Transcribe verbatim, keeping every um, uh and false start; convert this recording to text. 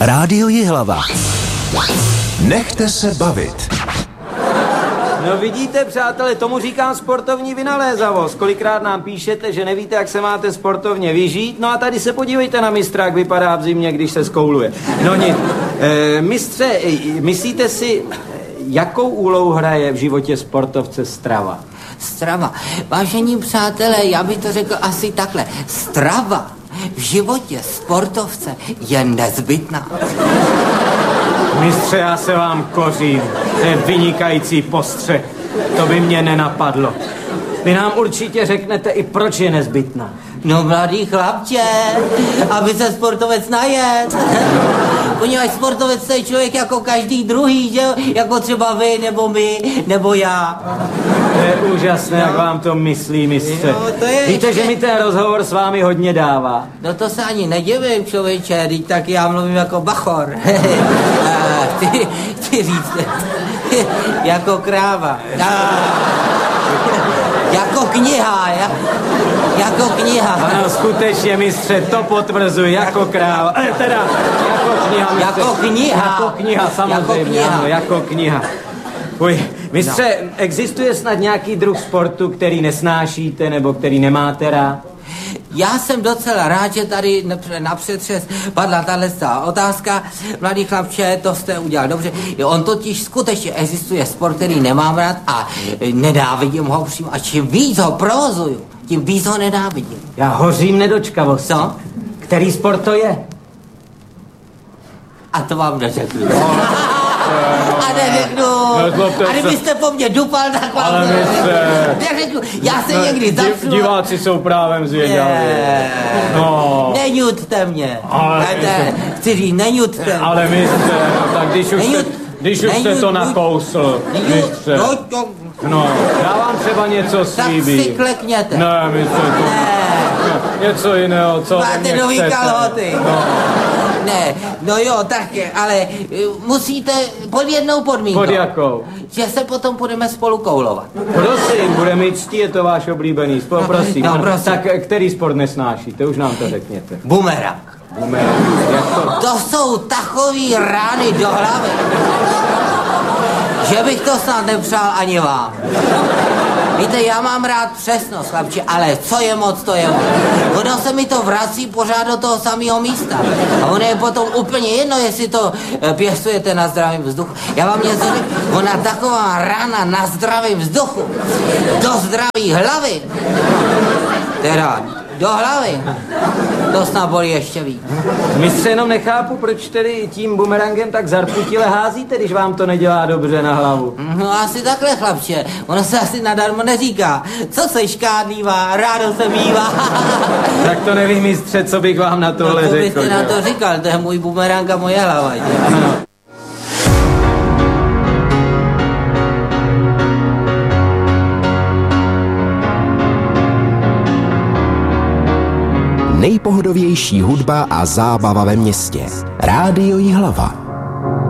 Rádio Jihlava. Nechte se bavit. No vidíte, přátelé, tomu říkám sportovní vynalézavost. Kolikrát nám píšete, že nevíte, jak se máte sportovně vyžít. No a tady se podívejte na mistra, jak vypadá v zimě, když se skouluje. No nic. E, mistře, myslíte si, jakou úlohu hraje v životě sportovce strava? Strava. Vážení přátelé, já bych to řekl asi takhle. Strava v životě sportovce je nezbytná. Mistře, já se vám kořím. To je vynikající postřeh. To by mě nenapadlo. Vy nám určitě řeknete i proč je nezbytná. No, mladý chlapče, aby se sportovec najet. Poněvadž sportovec je člověk jako každý druhý, že jo? Jako třeba vy, nebo my, nebo já. To je úžasné, jak vám to myslí, mistře. Jo, to je Víte, ještě... že mi ten rozhovor s vámi hodně dává. No to se ani nedivím, člověče, teď tak já mluvím jako bachor. ty, ty říct, jako kráva. Jako kniha, jak, jako kniha. Ano, skutečně, mistře, to potvrzuji, jako kráva. E, teda, jako kniha, mistře. Jako kniha. Jako kniha, samozřejmě, jako kniha. Ano, jako kniha. Uj, mistře, no. Existuje snad nějaký druh sportu, který nesnášíte, nebo který nemáte rád? Já jsem docela rád, že tady napřetřes padla tato otázka. Mladý chlapče, to jste udělal dobře. On totiž skutečně existuje sport, který nemám rád a nenávidím ho přímo. A čím víc ho provozuju, tím víc ho nenávidím. Já hořím nedočkavost. Co? Který sport to je? A to vám neřeknu. A neřeknu. A kdybyste po mně dupal, tak vám ale neřeknu. Já se někdy začnu. Diváci jsou právem zvědaví. No. Neňuďte mě. Ale ne, chci říct, neňuďte mě. Ale mistře, tak když už, neňud, jste, když už jste to nakousl, mistře. No, to... no, já vám třeba něco slíbím. Tak si klekněte. Ne, mistře, to... Ne. Něco jiného, co máte nový kalhoty. No. Ne, no jo, tak, ale musíte pod jednou podmínkou. Pod jakou? Že se potom budeme spolu koulovat. Prosím, bude mi ctí, je to váš oblíbený sport, prosím. No, prosím. Tak který sport nesnášíte, už nám to řekněte. Bumerang. Bumerang, jak to? To jsou takový rány do hlavy, že bych to snad nepřál ani vám. Víte, já mám rád přesnost, chlapči, ale co je moc, to je moc. Ono se mi to vrací pořád do toho samého místa. A ono je potom úplně jedno, jestli to pěstujete na zdravém vzduchu. Já vám něco řeknu, ona taková rána na zdravém vzduchu, do zdraví hlavy, teda do hlavy, to snad bolí ještě víc. Mistře, jenom nechápu, proč tedy tím bumerangem tak zarputile házíte, když vám to nedělá dobře na hlavu. No asi takhle, chlapče. Ono se asi nadarmo neříká. Co se škádlívá, rádo se mívá. Tak to nevím, mistře, co bych vám na tohle no, řekl. No, byste na to říkal, to je můj bumerang a moje hlava. Ano. Nejpohodovější hudba a zábava ve městě. Rádio Jihlava.